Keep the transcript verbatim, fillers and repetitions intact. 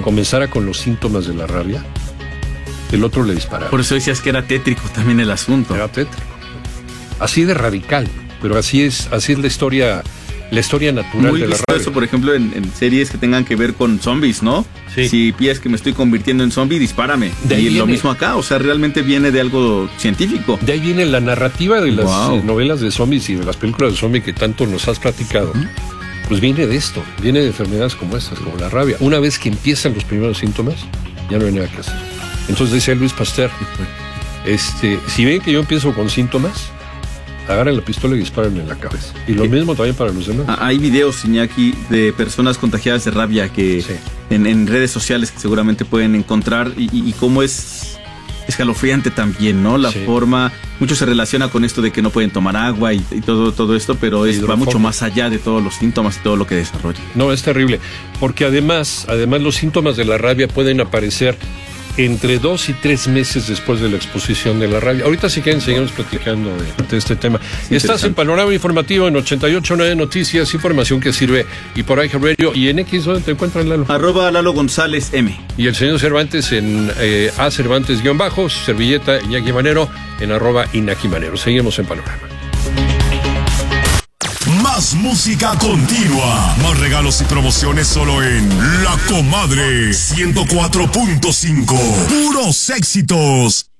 comenzara con los síntomas de la rabia, el otro le disparara. Por eso decías que era tétrico también el asunto. Era tétrico. Así de radical, pero así es, así es la historia, la historia natural Muy de la visto rabia. eso, por ejemplo, en, en series que tengan que ver con zombies, ¿no? Sí. Si piensas que me estoy convirtiendo en zombie, dispárame. De ahí y lo viene. mismo acá, o sea, realmente viene de algo científico. De ahí viene la narrativa de las Wow. eh, novelas de zombies y de las películas de zombies que tanto nos has platicado. Uh-huh. Pues viene de esto, viene de enfermedades como estas, como la rabia. Una vez que empiezan los primeros síntomas, ya no hay nada que hacer. Entonces decía Luis Pasteur, este, si ven que yo empiezo con síntomas, agarren la pistola y disparen en la cabeza. Y lo mismo también para los demás. Hay videos, Iñaki, de personas contagiadas de rabia que sí. en, en redes sociales que seguramente pueden encontrar y, y, y cómo es escalofriante también, ¿no? La sí. forma, mucho se relaciona con esto de que no pueden tomar agua y, y todo, todo esto, pero es, va mucho más allá de todos los síntomas y todo lo que desarrolla. No, es terrible, porque además, además los síntomas de la rabia pueden aparecer entre dos y tres meses después de la exposición de la rabia. Ahorita sí que seguimos platicando de, de este tema. Estás en Panorama Informativo en ochenta y ocho punto nueve Noticias, información que sirve, y por I G Radio y en X, ¿dónde te encuentran, Lalo? Arroba Lalo González M. Y el señor Cervantes en eh, A Cervantes guión bajo, servilleta Iñaki Manero en arroba Iñaki Manero. Seguimos en Panorama. Más música continua, más regalos y promociones solo en La Comadre ciento cuatro punto cinco. Puros éxitos.